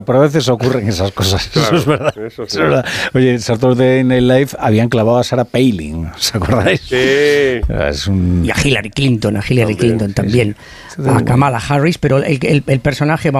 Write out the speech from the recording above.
Pero a veces ocurren esas cosas, Claro, eso es verdad. eso sí. Es verdad. Oye, Saturday Night Live habían clavado a Sarah Palin, ¿os acordáis? Sí. Es un... Y a Hillary Clinton también, sí. a Kamala Harris, pero el personaje...